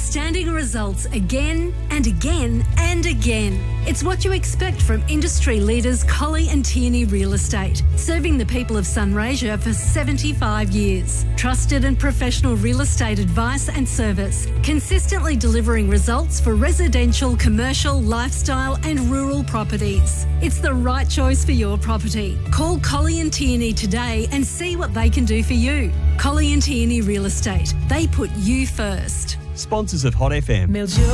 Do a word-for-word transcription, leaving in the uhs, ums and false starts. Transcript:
outstanding results again and again and again. It's what you expect from industry leaders Colley and Tierney Real Estate, serving the people of Sunraysia for seventy-five years. Trusted and professional real estate advice and service, consistently delivering results for residential, commercial, lifestyle and rural properties. It's the right choice for your property. Call Colley and Tierney today and see what they can do for you. Colley and Tierney Real Estate. They put you first. Sponsors of Hot F M.